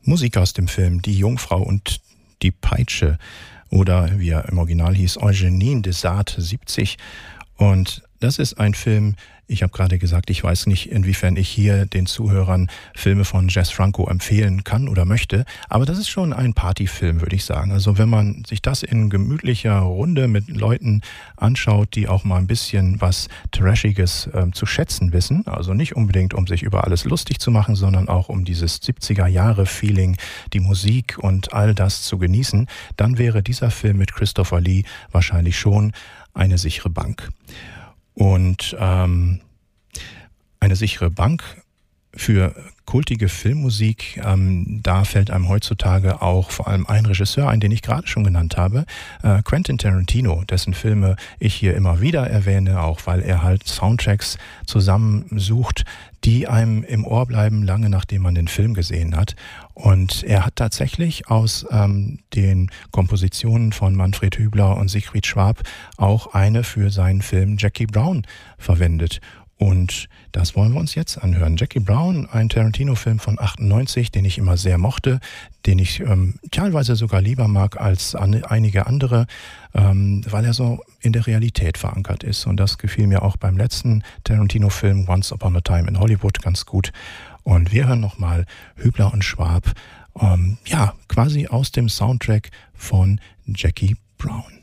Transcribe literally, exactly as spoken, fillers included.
Musik aus dem Film Die Jungfrau und die Peitsche oder wie er im Original hieß, Eugénie de Sade siebzig. Und das ist ein Film, ich habe gerade gesagt, ich weiß nicht, inwiefern ich hier den Zuhörern Filme von Jess Franco empfehlen kann oder möchte, aber das ist schon ein Partyfilm, würde ich sagen. Also wenn man sich das in gemütlicher Runde mit Leuten anschaut, die auch mal ein bisschen was Trashiges äh, zu schätzen wissen, also nicht unbedingt, um sich über alles lustig zu machen, sondern auch um dieses siebziger-Jahre-Feeling, die Musik und all das zu genießen, dann wäre dieser Film mit Christopher Lee wahrscheinlich schon eine sichere Bank. Und ähm, eine sichere Bank für kultige Filmmusik, ähm, da fällt einem heutzutage auch vor allem ein Regisseur ein, den ich gerade schon genannt habe, äh, Quentin Tarantino, dessen Filme ich hier immer wieder erwähne, auch weil er halt Soundtracks zusammensucht, die einem im Ohr bleiben, lange nachdem man den Film gesehen hat. Und er hat tatsächlich aus ähm, den Kompositionen von Manfred Hübler und Siegfried Schwab auch eine für seinen Film Jackie Brown verwendet. Und das wollen wir uns jetzt anhören. Jackie Brown, ein Tarantino-Film von achtundneunzig, den ich immer sehr mochte, den ich ähm, teilweise sogar lieber mag als an, einige andere, ähm, weil er so in der Realität verankert ist. Und das gefiel mir auch beim letzten Tarantino-Film Once Upon a Time in Hollywood ganz gut. Und wir hören nochmal Hübler und Schwab, ähm, ja, quasi aus dem Soundtrack von Jackie Brown.